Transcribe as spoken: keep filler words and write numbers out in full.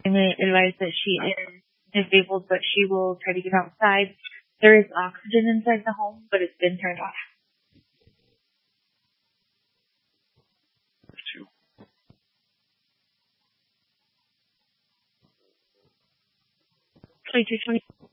advised that she is disabled, but she will try to get outside. There is oxygen inside the home, but it's been turned off. twenty-two twenty.